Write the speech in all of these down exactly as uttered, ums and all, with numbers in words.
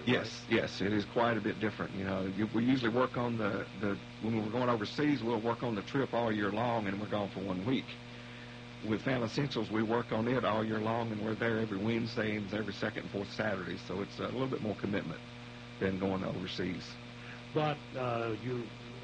Yes, right? yes, it is quite a bit different. You know, you, we usually work on the, the, when we're going overseas, we'll work on the trip all year long, and we're gone for one week. With Family Essentials, we work on it all year long, and we're there every Wednesday and every second and fourth Saturday, so it's a little bit more commitment than going overseas. But uh, you,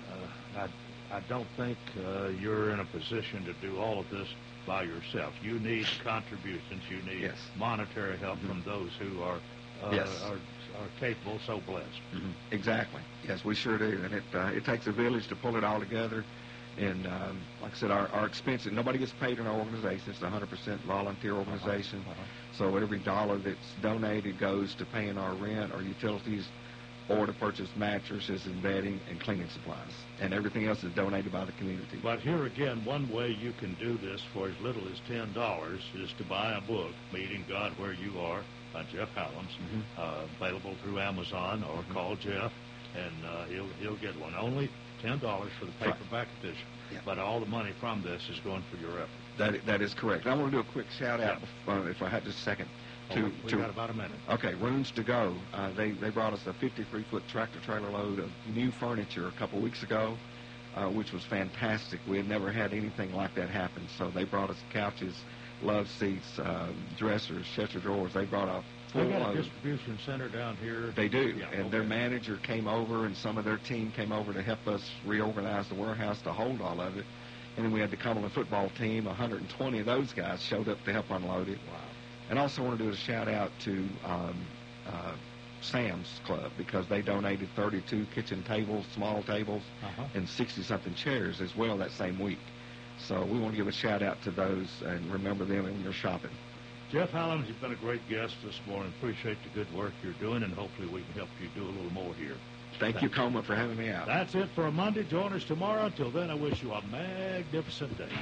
uh, I, I don't think uh, you're in a position to do all of this by yourself. You need contributions. You need yes. monetary help mm-hmm. from those who are uh, yes. are, are capable, so blessed. Mm-hmm. Exactly. Yes, we sure do, and it uh, it takes a village to pull it all together. And um, like I said, our, our expenses, nobody gets paid in our organization. It's a one hundred percent volunteer organization. Uh-huh. Uh-huh. So every dollar that's donated goes to paying our rent, our utilities, or to purchase mattresses and bedding and cleaning supplies. And everything else is donated by the community. But here again, one way you can do this for as little as ten dollars is to buy a book, Meeting God Where You Are, by Jeff Hallams, mm-hmm. uh, available through Amazon, or mm-hmm. call Jeff, and uh, he'll, he'll get one. Only ten dollars for the paperback right. edition. Yeah. But all the money from this is going for your effort. That, that is correct. I want to do a quick shout-out, yeah. uh, if I had just a second. To, oh, we to, got about a minute. Okay, Rooms to Go. Uh, they, they brought us a fifty-three foot tractor-trailer load of new furniture a couple weeks ago, uh, which was fantastic. We had never had anything like that happen. So they brought us couches, love seats, uh, dressers, chest of drawers. They brought a full They got load. a distribution center down here. They do, yeah, and okay. their manager came over, and some of their team came over to help us reorganize the warehouse to hold all of it. And then we had the Cumberland football team. one hundred twenty of those guys showed up to help unload it. Wow. And also want to do a shout-out to um, uh, Sam's Club, because they donated thirty-two kitchen tables, small tables, uh-huh. and sixty-something chairs as well that same week. So we want to give a shout-out to those and remember them when you're shopping. Jeff Hallams, you've been a great guest this morning. Appreciate the good work you're doing, and hopefully we can help you do a little more here. Thank Thanks. you, Coleman, for having me out. That's it for a Monday. Join us tomorrow. Until then, I wish you a magnificent day.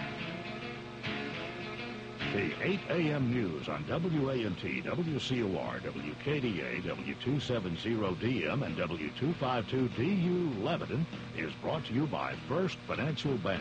The eight a.m. news on W A N T, W C O R, W K D A, W two seventy D M, and W two fifty-two D U Lebanon is brought to you by First Financial Bank.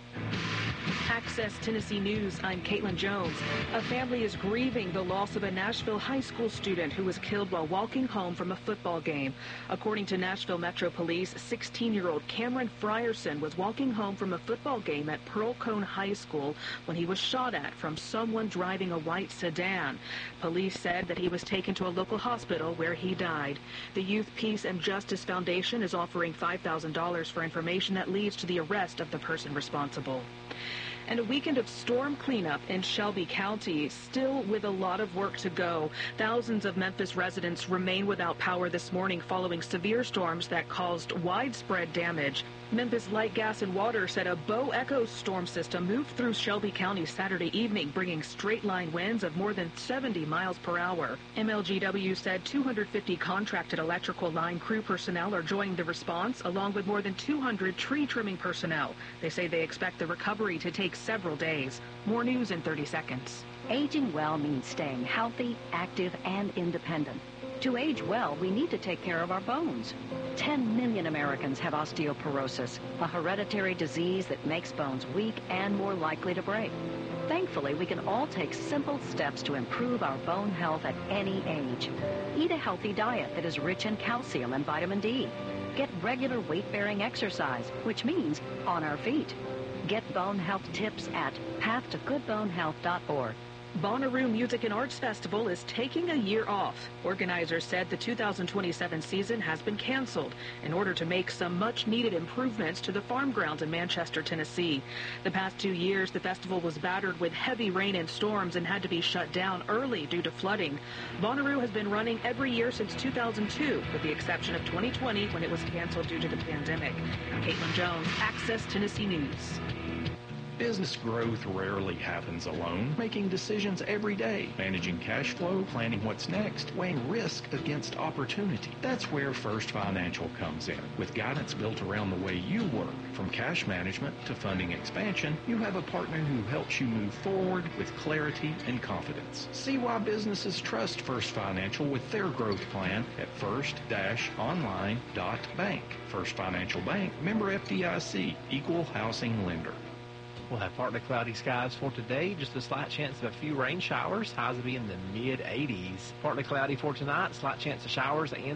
Access Tennessee News, I'm Caitlin Jones. A family is grieving the loss of a Nashville high school student who was killed while walking home from a football game. According to Nashville Metro Police, sixteen-year-old Cameron Frierson was walking home from a football game at Pearl Cone High School when he was shot at from someone driving a white sedan. Police said that he was taken to a local hospital where he died. The Youth Peace and Justice Foundation is offering five thousand dollars for information that leads to the arrest of the person responsible. And a weekend of storm cleanup in Shelby County, still with a lot of work to go. Thousands of Memphis residents remain without power this morning following severe storms that caused widespread damage. Memphis Light, Gas, and Water said a Bo Echo storm system moved through Shelby County Saturday evening, bringing straight-line winds of more than seventy miles per hour. M L G W said two hundred fifty contracted electrical line crew personnel are joining the response, along with more than two hundred tree trimming personnel. They say they expect the recovery to take several days. More news in thirty seconds. Aging well means staying healthy, active, and independent. To age well, we need to take care of our bones. ten million Americans have osteoporosis, a hereditary disease that makes bones weak and more likely to break. Thankfully, we can all take simple steps to improve our bone health at any age. Eat a healthy diet that is rich in calcium and vitamin D. Get regular weight-bearing exercise, which means on our feet. Get bone health tips at path to good bone health dot org. Bonnaroo Music and Arts Festival is taking a year off. Organizers said the two thousand twenty-seven season has been canceled in order to make some much-needed improvements to the farm grounds in Manchester, Tennessee. The past two years, the festival was battered with heavy rain and storms and had to be shut down early due to flooding. Bonnaroo has been running every year since two thousand two, with the exception of twenty twenty when it was canceled due to the pandemic. Caitlin Jones, Access Tennessee News. Business growth rarely happens alone. Making decisions every day, managing cash flow, planning what's next, weighing risk against opportunity. That's where First Financial comes in. With guidance built around the way you work, from cash management to funding expansion, you have a partner who helps you move forward with clarity and confidence. See why businesses trust First Financial with their growth plan at first dash online dot bank. First Financial Bank, member F D I C, equal housing lender. We'll have partly cloudy skies for today. Just a slight chance of a few rain showers. Highs will be in the mid eighties. Partly cloudy for tonight. Slight chance of showers and